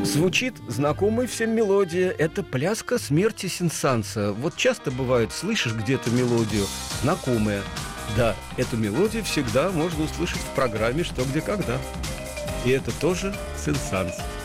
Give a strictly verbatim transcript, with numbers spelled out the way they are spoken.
Звучит знакомая всем мелодия. Это пляска смерти Сен-Санса. Вот часто бывает, слышишь где-то мелодию знакомая. Да, эту мелодию всегда можно услышать в программе «Что, где, когда». И это тоже Сен-Санс.